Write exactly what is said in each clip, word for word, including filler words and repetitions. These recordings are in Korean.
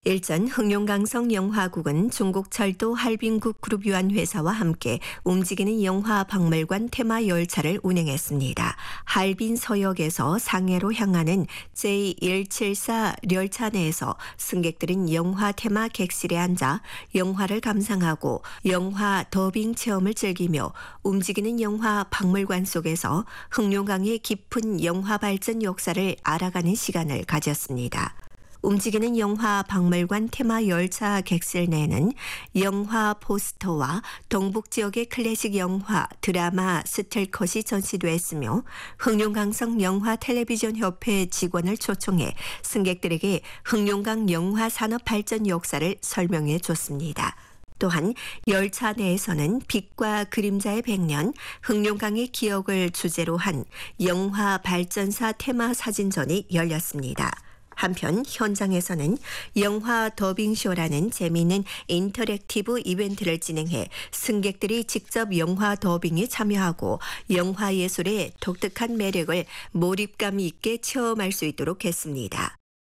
일전 흑룡강성 영화국은 중국 철도 할빈국 그룹유한회사와 함께 움직이는 영화박물관 테마 열차를 운행했습니다. 할빈 서역에서 상해로 향하는 제이 백칠십사 열차 내에서 승객들은 영화 테마 객실에 앉아 영화를 감상하고 영화 더빙 체험을 즐기며 움직이는 영화 박물관 속에서 흑룡강의 깊은 영화 발전 역사를 알아가는 시간을 가졌습니다. 움직이는 영화 박물관 테마 열차 객실 내는 영화 포스터와 동북 지역의 클래식 영화, 드라마, 스틸컷이 전시됐으며 흑룡강성 영화 텔레비전 협회 직원을 초청해 승객들에게 흑룡강 영화 산업 발전 역사를 설명해 줬습니다. 또한 열차 내에서는 빛과 그림자의 백 년, 흑룡강의 기억을 주제로 한 영화 발전사 테마 사진전이 열렸습니다. 한편 현장에서는 영화 더빙쇼라는 재미있는 인터랙티브 이벤트를 진행해 승객들이 직접 영화 더빙에 참여하고 영화 예술의 독특한 매력을 몰입감 있게 체험할 수 있도록 했습니다.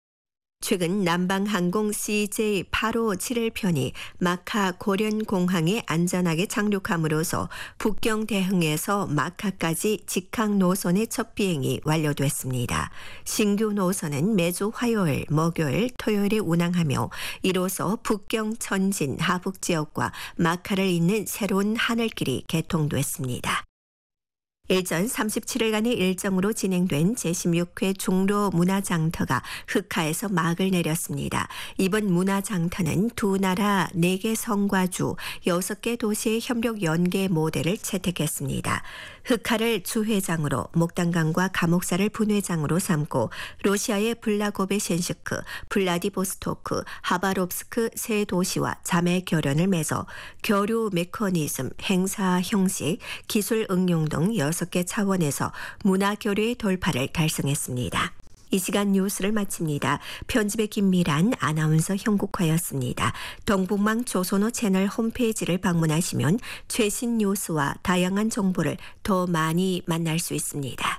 최근 남방항공 씨제이 팔오칠일 편이 마카 고련공항에 안전하게 착륙함으로써 북경 대흥에서 마카까지 직항 노선의 첫 비행이 완료됐습니다. 신규 노선은 매주 화요일, 목요일, 토요일에 운항하며 이로써 북경 천진, 하북 지역과 마카를 잇는 새로운 하늘길이 개통됐습니다. 일전 삼십칠일간의 일정으로 진행된 제십육 회 종로 문화장터가 흑하에서 막을 내렸습니다. 이번 문화장터는 두 나라 네 개 성과주 여섯 개 도시의 협력 연계 모델을 채택했습니다. 흑하를 주회장으로 목단강과 감옥사를 분회장으로 삼고 러시아의 블라고베신스크, 블라디보스토크, 하바롭스크 세 도시와 자매 결연을 맺어 교류 메커니즘, 행사 형식, 기술 응용 등 여섯 개 차원에서 문화교류의 돌파를 달성했습니다. 이 시간 뉴스를 마칩니다. 편집의 김미란, 아나운서 형국화였습니다. 동북망 조선호 채널 홈페이지를 방문하시면 최신 뉴스와 다양한 정보를 더 많이 만날 수 있습니다.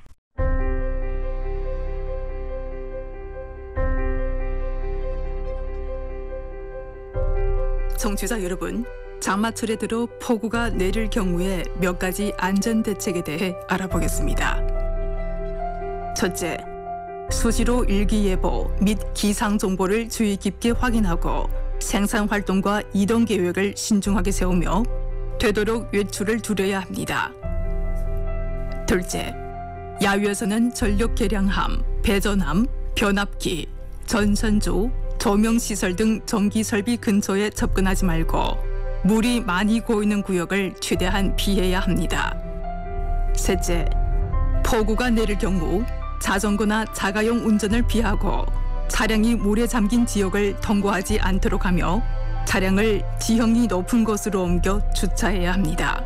청취자 여러분, 장마철에 들어 폭우가 내릴 경우에 몇 가지 안전 대책에 대해 알아보겠습니다. 첫째, 수시로 일기예보 및 기상 정보를 주의 깊게 확인하고 생산 활동과 이동 계획을 신중하게 세우며 되도록 외출을 줄여야 합니다. 둘째, 야외에서는 전력 계량함, 배전함, 변압기, 전선조, 조명시설 등 전기설비 근처에 접근하지 말고 물이 많이 고이는 구역을 최대한 피해야 합니다. 셋째, 폭우가 내릴 경우 자전거나 자가용 운전을 피하고 차량이 물에 잠긴 지역을 통과하지 않도록 하며 차량을 지형이 높은 곳으로 옮겨 주차해야 합니다.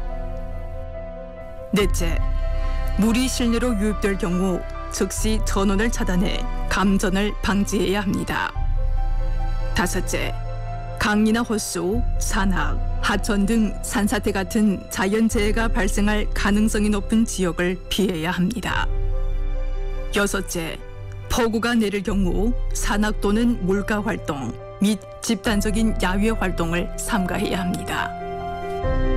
넷째, 물이 실내로 유입될 경우 즉시 전원을 차단해 감전을 방지해야 합니다. 다섯째, 강이나 호수, 산악, 하천 등 산사태 같은 자연재해가 발생할 가능성이 높은 지역을 피해야 합니다. 여섯째, 폭우가 내릴 경우 산악 또는 물가 활동 및 집단적인 야외 활동을 삼가해야 합니다.